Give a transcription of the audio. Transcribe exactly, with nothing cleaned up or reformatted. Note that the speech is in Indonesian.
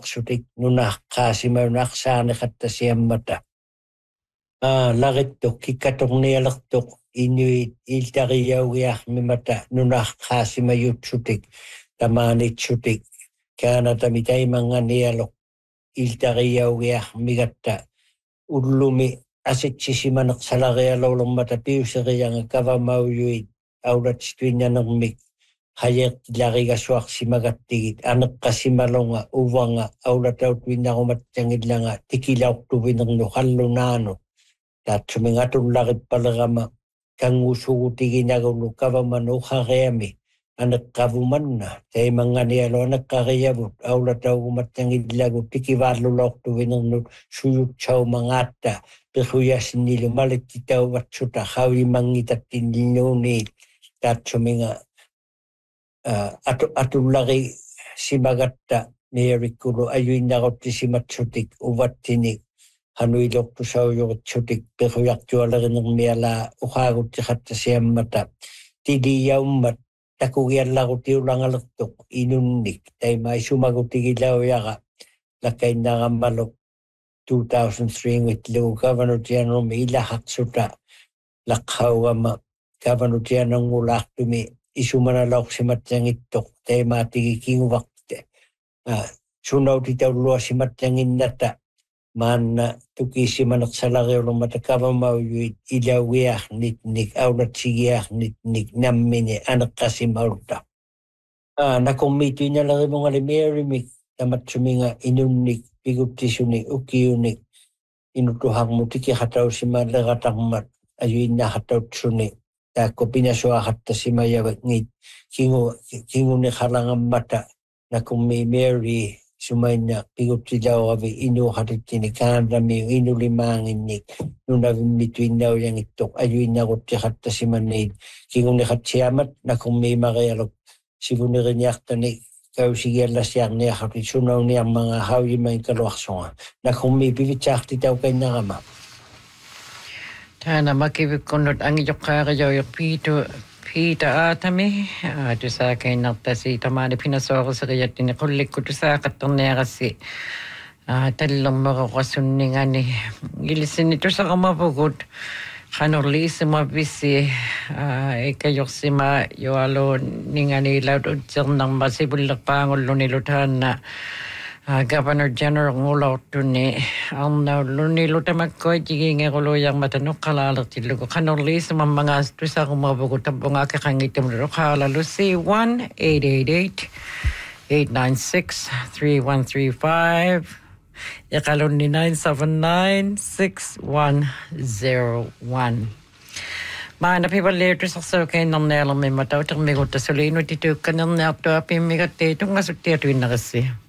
naqsutik nunaqaasimaunaqsaaniqattasiammata ah lagittuq kikkatornialertuq inuit iltariaugiarmimata nunaqaasimayutsutik tamaanitsutik kaanata mitaimanganialoq iltariaugiarmigatta ullumi asitsisimaneq salarialorlummata piuserianga kavamauyuit aulatsituinnanermik hayeqtilarigassuarsimagattigit aneqqasimalunga uvanga aulatautuinnarumattangillanga tikilaortuvinernu qallunaanu taatsumingatullarippalerama kangusugutiginaagullu kavamanu uqaqiami aneqqavumanna taimanganialu aneqqariavut aulataugumattangillagu tikivaallulortuvinernu suyutsaumangaatta peruyasnilu malittitauvatsuta qavimangitattinniuuniit taatsuminga atu atullari simagatta meerikkulu ayuinnaruttisimatsutik uvattinik hanuilortusaujurutsutik peruyartualerinermialaa uqaaguttiqattasiammata tiliyaummat takugiallarutiulangalertuq inunnik taimaisumagutigilauyara lakainnaramaluk two thousand three witlu Governor General ilahaqsuta laqqaugama Governor General ngulaartumi isumanalauqsimattangittoq taimaatigi kinguvaqte sunautitaulluasimattanginnata maanna tukisimaneqsalariulummata kavamauyuit ilaugiarnitnik aulatsigiarnitnik nammini aneqqasimaulta ah nakummiituinalerimungali meerimik tamatsuminga inunnik piguttisuni ukiunik inutuharmutikiqatausimaalleratarmat ayuinnaaqatautsuni taakku pinasuaqattasimayavak ngit kingu kinguniqalangammata nakummi Mary sumainna piguttilaugavi inuuqatittini kaanrami inulimaanginnik nunavimmittuinnaujangittoq ayuinnaruttiqattasimaniit kinguniqatsiamat nakummi marialuk sivuniriniartani kausigiallasiarniaqati sunauniarmanga hauyimainkaluarsunga nakummi pivitsaartitaukainnerama Tana makivikkunnut angijoqqaarijoyuq Peter Aatami tusaakainnertasi tamaani pinasooruseriattini qullikku tusaaqatterniarassi tallermereqasunningani ilisini tusaqamapugut qanorliisimavissi ikajorssima yualu ningani laututsernerma sipullerpaangullunilu taanna Governor General ngulortuni arnaulunilu tamakkoitigingerulujarmata nuqqalaalertillugu qanorliisima mangaas tusaqumavagu tappungaaqeqangitamlu qaalalu C one eight eight eight eight nine six three one three five iqalunni nine seven nine six one zero one Maana pivalleetu sarsaukainnernialermimma tautermigutta suliinuti tuukkanerniartuapimmigatteitungasuttiatuinnerissi